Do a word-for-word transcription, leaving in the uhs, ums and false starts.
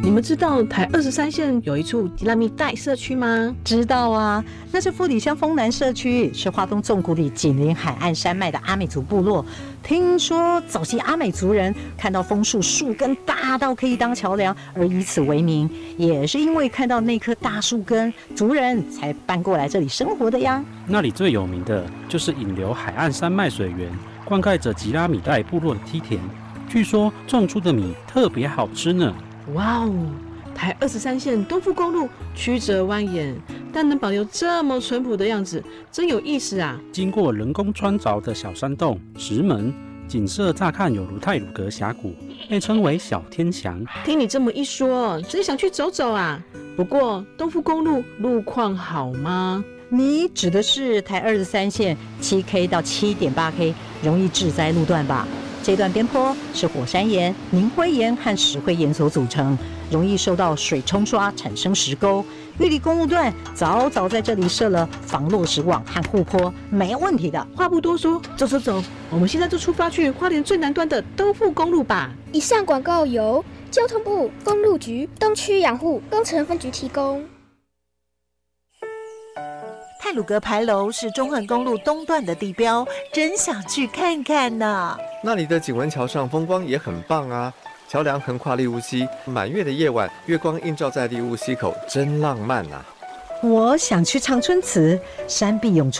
你们知道台二十三线有一处吉拉米代社区吗？ 知道啊，那是富里乡丰南社区，是花东纵谷里紧邻海岸山脉的阿美族部落。听说早期阿美族人看到枫树树根大到可以当桥梁，而以此为名，也是因为看到那棵大树根，族人才搬过来这里生活的呀。 那里最有名的就是引流海岸山脉水源，灌溉着吉拉米代部落的梯田，据说种出的米特别好吃呢。 哇哦！台二十三线东富公路曲折蜿蜒，但能保留这么淳朴的样子，真有意思啊！ 经过人工穿凿的小山洞、石门，景色乍看有如太鲁阁峡谷，被称为小天祥。 听你这么一说，真想去走走啊！不过东富公路路况好吗？ 你指的是台二十三线七 K 到七点八 K 容易致灾路段吧？这段边坡是火山岩、凝灰岩和石灰岩所组成，容易受到水冲刷产生石沟。玉里公路段早早在这里设了防落石网和护坡，没问题的。 话不多说，走走走，我们现在就出发去花莲最南端的东富公路吧。 以上广告由交通部公路局东区养护工程分局提供。 太鲁阁牌楼是中横公路东段的地标，真想去看看呢。 那里的景文桥上风光也很棒啊，桥梁横跨利乌溪，满月的夜晚，月光映照在利乌溪口，真浪漫啊。 我想去长春祠，山壁涌出